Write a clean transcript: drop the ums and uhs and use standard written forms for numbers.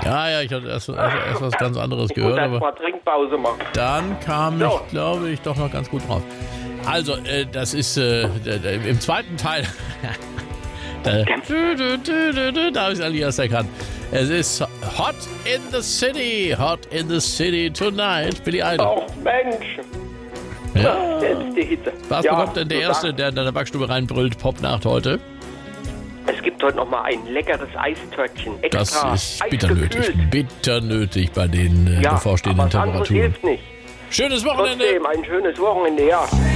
Ja, ich hatte erst was ganz anderes Ich muss gehört, erst aber mal Trinkpause machen. dann kam So. ich, glaube ich, doch noch ganz gut raus. Also, das ist im zweiten Teil. Da habe ich es eigentlich erst erkannt. Es ist Hot in the City tonight, Billy Idol. Ach Mensch, Ja. selbst die Hitze. Was Ja, bekommt denn der so Erste, sagen. der in deiner Backstube reinbrüllt, Popnacht heute? Es gibt heute noch mal ein leckeres Eistörtchen. Das Extra ist bitter nötig. eisgekühlt. Bitter nötig bei den Ja, bevorstehenden aber was anderes Temperaturen. hilft nicht. Schönes Wochenende! Trotzdem ein schönes Wochenende, ja.